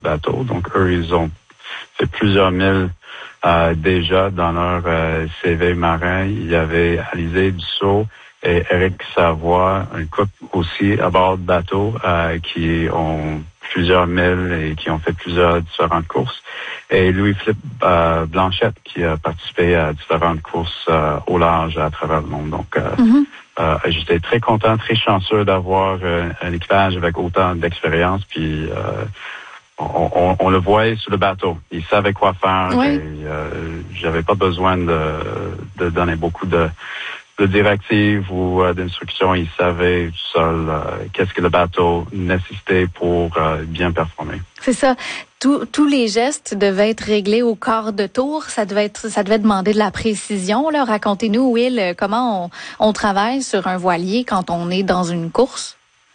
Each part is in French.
bateau. Donc, eux, ils ont fait plusieurs milles déjà dans leur CV marin. Il y avait Alizé Dussault et Éric Savoie, un couple aussi à bord de bateau qui ont plusieurs milles et qui ont fait plusieurs différentes courses. Et Louis-Philippe Blanchette qui a participé à différentes courses au large à travers le monde. Donc, j'étais très content, très chanceux d'avoir un équipage avec autant d'expérience. Puis, on le voyait sur le bateau. Il savait quoi faire. Oui. Et j'avais pas besoin de donner beaucoup de directives ou d'instructions. Il savait seul qu'est-ce que le bateau nécessitait pour bien performer. C'est ça. Tous les gestes devaient être réglés au quart de tour. Ça devait demander de la précision. Là, racontez-nous, Will, comment on travaille sur un voilier quand on est dans une course.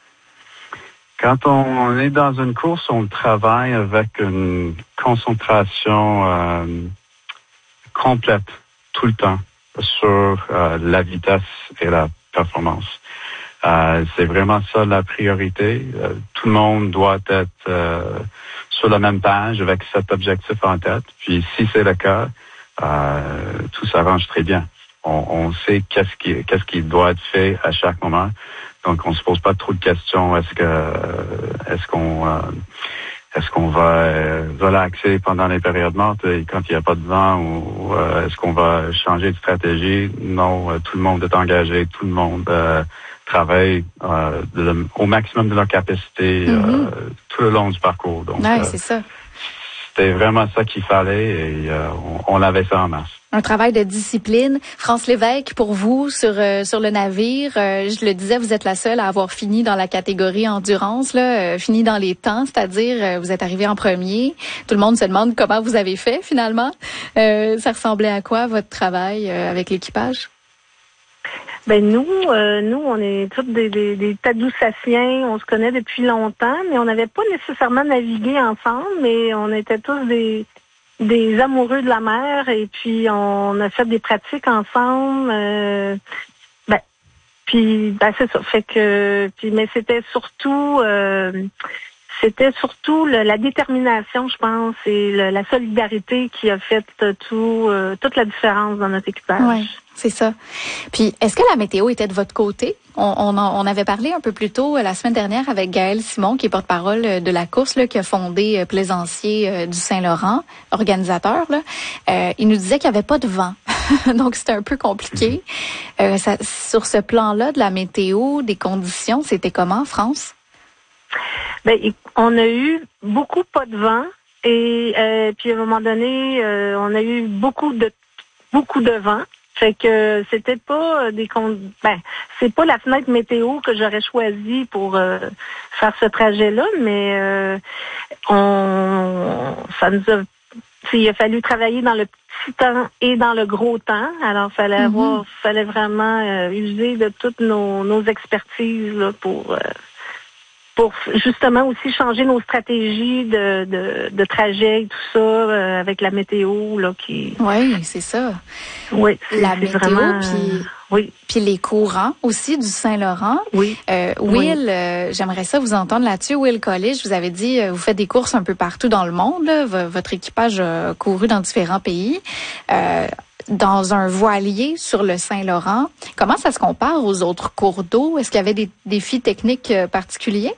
Quand on est dans une course, on travaille avec une concentration complète tout le temps sur la vitesse et la performance. C'est vraiment ça la priorité. Tout le monde doit être sur la même page avec cet objectif en tête. Puis si c'est le cas, tout s'arrange très bien. On sait qu'est-ce qui doit être fait à chaque moment. Donc on se pose pas trop de questions. Est-ce qu'on va relaxer pendant les périodes mortes quand il n'y a pas de vent ou est-ce qu'on va changer de stratégie? Non, tout le monde est engagé, tout le monde travaille au maximum de leur capacité tout le long du parcours. Donc, c'est ça. C'était vraiment ça qu'il fallait et on avait ça en masse. Un travail de discipline. France Lévesque, pour vous, sur le navire, je le disais, vous êtes la seule à avoir fini dans la catégorie endurance, là, fini dans les temps, c'est-à-dire vous êtes arrivé en premier. Tout le monde se demande comment vous avez fait, finalement. Ça ressemblait à quoi, votre travail avec l'équipage? Ben nous, on est tous des Tadoussassiens, on se connaît depuis longtemps, mais on n'avait pas nécessairement navigué ensemble, mais on était tous des amoureux de la mer et puis on a fait des pratiques ensemble. C'est ça. Fait que mais c'était surtout la détermination, je pense, et la solidarité qui a fait toute la différence dans notre équipage. Oui, c'est ça. Puis, est-ce que la météo était de votre côté? On avait parlé un peu plus tôt la semaine dernière avec Gaël Simon, qui est porte-parole de la course, là, qui a fondé Plaisancier du Saint-Laurent, organisateur. Là. Il nous disait qu'il n'y avait pas de vent. Donc, c'était un peu compliqué. Sur ce plan-là de la météo, des conditions, c'était comment, France? Ben, on a eu beaucoup pas de vent et puis à un moment donné, on a eu beaucoup de vent. Fait que c'était pas c'est pas la fenêtre météo que j'aurais choisie pour faire ce trajet-là, mais il a fallu travailler dans le petit temps et dans le gros temps. Alors fallait vraiment user de toutes nos expertises là, pour justement aussi changer nos stratégies de trajet et tout ça avec la météo là qui. Oui, c'est ça. Oui, la météo vraiment, puis les courants aussi du Saint-Laurent. Oui. Will, j'aimerais ça vous entendre là-dessus. Will Collige, je vous avais dit, vous faites des courses un peu partout dans le monde. Là. Votre équipage a couru dans différents pays. Dans un voilier sur le Saint-Laurent, comment ça se compare aux autres cours d'eau? Est-ce qu'il y avait des défis techniques particuliers?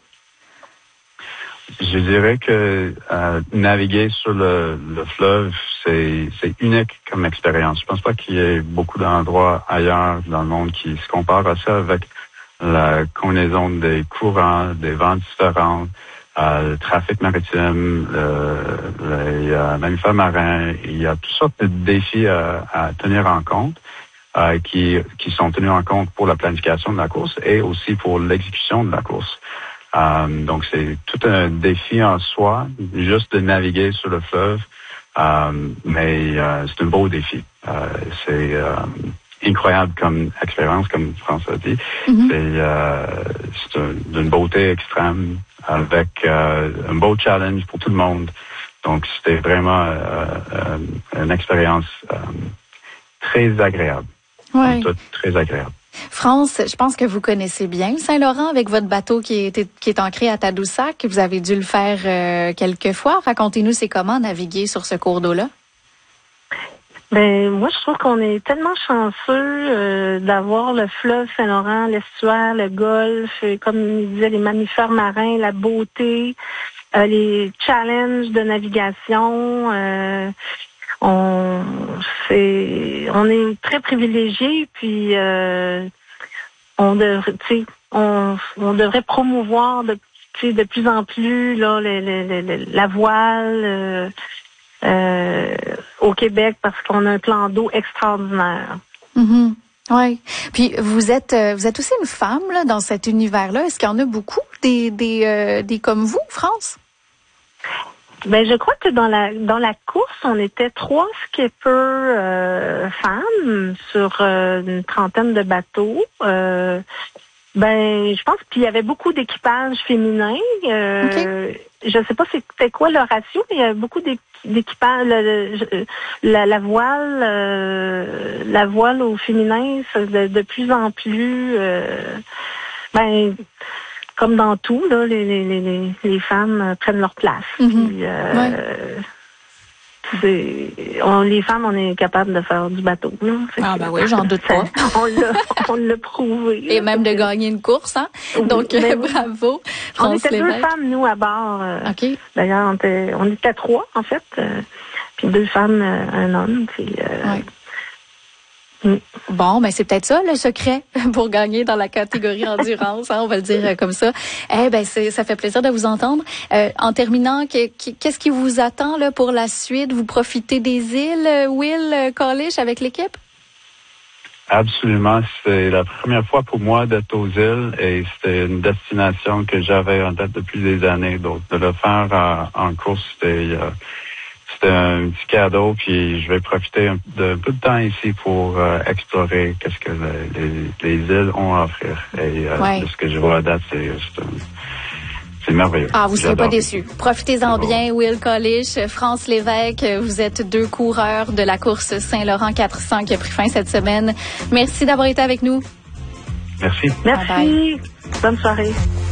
Je dirais que naviguer sur le fleuve, c'est unique comme expérience. Je pense pas qu'il y ait beaucoup d'endroits ailleurs dans le monde qui se comparent à ça avec la combinaison des courants, des vents différents, le trafic maritime, les mammifères marins. Il y a toutes sortes de défis à tenir en compte qui sont tenus en compte pour la planification de la course et aussi pour l'exécution de la course. Donc, c'est tout un défi en soi, juste de naviguer sur le fleuve, mais c'est un beau défi. C'est incroyable comme expérience, comme François a dit. C'est d'une beauté extrême, avec un beau challenge pour tout le monde. Donc, c'était vraiment une expérience très agréable. Ouais. Très agréable. France, je pense que vous connaissez bien le Saint-Laurent avec votre bateau qui est ancré à Tadoussac. Vous avez dû le faire quelques fois. Racontez-nous, c'est comment naviguer sur ce cours d'eau-là? Ben moi, je trouve qu'on est tellement chanceux d'avoir le fleuve Saint-Laurent, l'estuaire, le golfe, comme il disait, les mammifères marins, la beauté, les challenges de navigation. On est très privilégiés, puis on devrait promouvoir de plus en plus là la voile. Au Québec parce qu'on a un plan d'eau extraordinaire. Mm-hmm. Oui. Puis vous êtes aussi une femme là dans cet univers-là. Est-ce qu'il y en a beaucoup des comme vous, France? Ben je crois que dans la course, on était 3 skippers femmes sur une trentaine de bateaux. Ben, je pense qu'il y avait beaucoup d'équipages féminins. Okay. Je sais pas c'était quoi le ratio, mais il y a beaucoup d'équipages. La voile au féminin, de plus en plus. Ben, comme dans tout, là, les femmes prennent leur place. Mm-hmm. Puis, les femmes, on est capable de faire du bateau. Là. Ben oui, j'en doute pas. On l'a prouvé. Et même de gagner une course, hein? Oui, donc, bravo. On était 2 femmes, nous, à bord. OK. D'ailleurs, on était 3, en fait. Puis 2 femmes, un homme. Puis, Bon, ben c'est peut-être ça le secret pour gagner dans la catégorie endurance, hein, on va le dire comme ça. Ça fait plaisir de vous entendre. En terminant, qu'est-ce qui vous attend là pour la suite? Vous profitez des îles, Will Kalish, avec l'équipe? Absolument. C'est la première fois pour moi d'être aux îles et c'était une destination que j'avais en tête depuis des années. Donc, de le faire en course, c'était un petit cadeau, puis je vais profiter d'un peu de temps ici pour explorer qu'est-ce que les îles ont à offrir. Et de ce que je vois à date, c'est merveilleux. Ah, vous ne serez pas déçus. Profitez-en bien, Will Kalish, France Lévesque. Vous êtes 2 coureurs de la course Saint-Laurent 400 qui a pris fin cette semaine. Merci d'avoir été avec nous. Merci. Merci. Bye bye. Bonne soirée.